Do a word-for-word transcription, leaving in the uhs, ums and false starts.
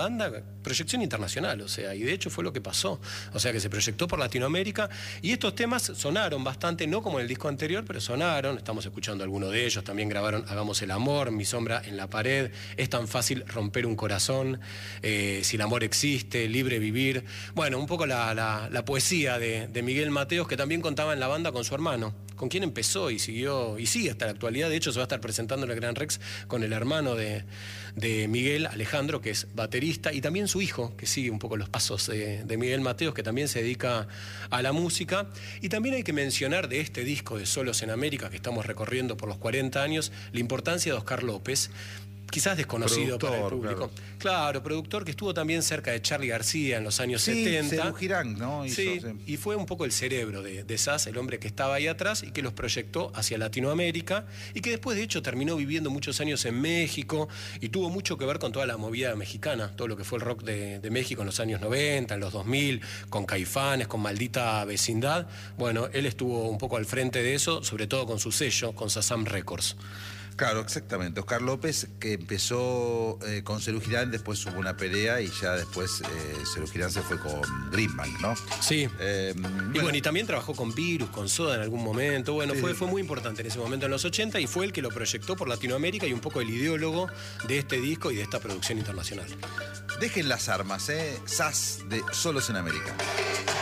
banda, proyección internacional, o sea, y de hecho fue lo que pasó. O sea, que se proyectó por Latinoamérica y estos temas sonaron bastante, no como en el disco anterior, pero sonaron. Estamos escuchando algunos de ellos. También grabaron Hagamos el amor, Mi sombra en la pared, Es tan fácil romper un corazón, eh, Si el amor existe, Libre vivir. Bueno, un poco la, la, la poesía de, de Miguel Mateos, que también contaba en la banda con su hermano, con quien empezó y siguió, y sigue hasta la actualidad. De hecho, se va a estar presentando en el Gran Rex con el hermano de, de Miguel, Alejandro, que es baterista, y también su hijo, que sigue un poco los pasos de, de Miguel Mateos, que también se dedica a la música. Y también hay que mencionar de este disco de Solos en América, que estamos recorriendo por los cuarenta años, la importancia de Oscar López, quizás desconocido Productor, para el público. Claro. claro, productor que estuvo también cerca de Charly García en los años sí, setenta. Serú Girán, ¿no? Hizo, sí, sí, y fue un poco el cerebro de, de S A S, el hombre que estaba ahí atrás y que los proyectó hacia Latinoamérica y que después, de hecho, terminó viviendo muchos años en México y tuvo mucho que ver con toda la movida mexicana, todo lo que fue el rock de, de México en los años noventa, en los dos mil, con Caifanes, con Maldita Vecindad. Bueno, él estuvo un poco al frente de eso, sobre todo con su sello, con Shazam Records. Claro, exactamente. Oscar López, que empezó eh, con Serú Girán, después hubo una pelea y ya después eh, Serú Girán se fue con Greenbank, ¿no? Sí. Eh, y bueno. bueno, y también trabajó con Virus, con Soda en algún momento. Bueno, sí, fue, sí. fue muy importante en ese momento en los ochenta y fue el que lo proyectó por Latinoamérica y un poco el ideólogo de este disco y de esta producción internacional. Dejen las armas, ¿eh? S A S de Solos en América.